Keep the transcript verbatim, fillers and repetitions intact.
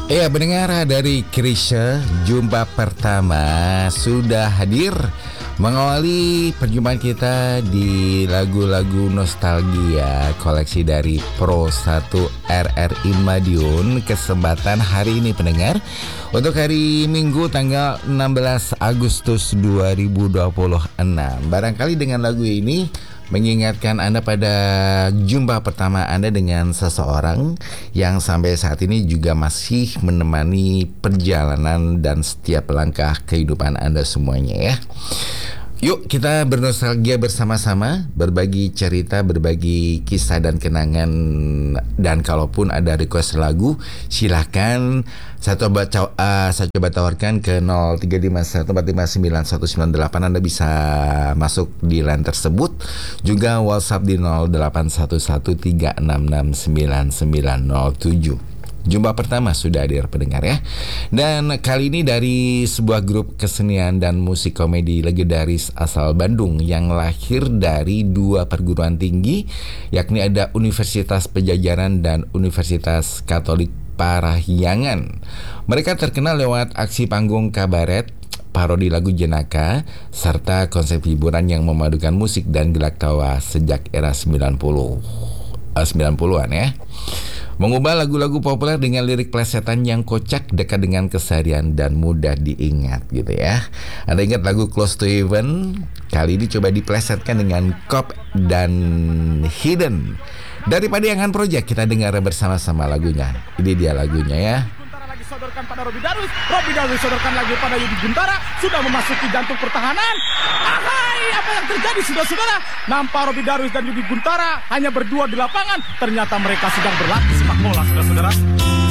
Ya, pendengar dari Krisya, jumpa pertama sudah hadir mengawali perjumpaan kita di lagu-lagu nostalgia koleksi dari Pro satu R R I Madiun. Kesempatan hari ini pendengar, untuk hari Minggu tanggal enam belas Agustus dua ribu dua puluh enam. Barangkali dengan lagu ini mengingatkan Anda pada jumpa pertama Anda dengan seseorang yang sampai saat ini juga masih menemani perjalanan dan setiap langkah kehidupan Anda semuanya ya. Yuk kita bernostalgia bersama-sama, berbagi cerita, berbagi kisah dan kenangan. Dan kalaupun ada request lagu, silahkan saya coba, uh, saya coba tawarkan ke nol tiga lima satu empat lima sembilan satu sembilan delapan. Anda bisa masuk di line tersebut. Juga WhatsApp di nol delapan satu satu tiga enam enam sembilan sembilan nol tujuh. Jumpa pertama sudah hadir pendengar ya. Dan kali ini dari sebuah grup kesenian dan musik komedi legendaris asal Bandung yang lahir dari dua perguruan tinggi, yakni ada Universitas Pajajaran dan Universitas Katolik Parahyangan. Mereka terkenal lewat aksi panggung kabaret, parodi lagu jenaka, serta konsep hiburan yang memadukan musik dan gelak tawa sejak era sembilan puluhan ya. Mengubah lagu-lagu populer dengan lirik plesetan yang kocak, dekat dengan keseharian dan mudah diingat gitu ya. Anda ingat lagu Close to Heaven? Kali ini coba diplesetkan dengan Cop dan Hidden. Daripada Yangan Project, kita dengar bersama-sama lagunya. Ini dia lagunya ya. Sodorkan pada Robby Darwis, Robby Darwis sodorkan lagi pada Yudi Guntara, sudah memasuki jantung pertahanan. Ahai, apa yang terjadi saudara-saudara? Nampak Robby Darwis dan Yudi Guntara hanya berdua di lapangan. Ternyata mereka sedang berlatih sepak bola saudara-saudara.